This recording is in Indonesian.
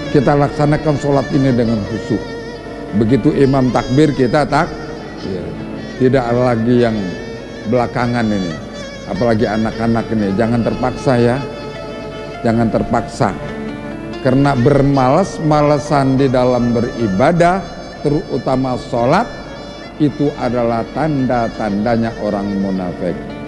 kita laksanakan sholat ini dengan khusyuk. Begitu imam takbir kita ya, tidak lagi yang belakangan ini, apalagi anak-anak ini. Jangan terpaksa ya, jangan terpaksa, karena bermalas-malasan di dalam beribadah, terutama sholat, itu adalah tanda-tandanya orang munafik.